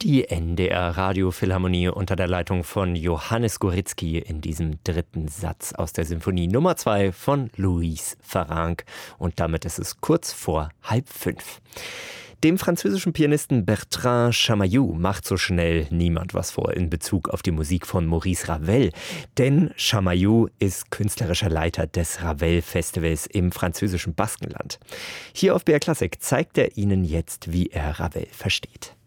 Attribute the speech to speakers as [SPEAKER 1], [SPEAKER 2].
[SPEAKER 1] Die NDR Radiophilharmonie unter der Leitung von Johannes Goritzky in diesem dritten Satz aus der Symphonie Nummer 2 von Louis Farrenc. Und damit ist es kurz vor 4:30. Dem französischen Pianisten Bertrand Chamayou macht so schnell niemand was vor in Bezug auf die Musik von Maurice Ravel. Denn Chamayou ist künstlerischer Leiter des Ravel-Festivals im französischen Baskenland. Hier auf BR Klassik zeigt er Ihnen jetzt, wie er Ravel versteht.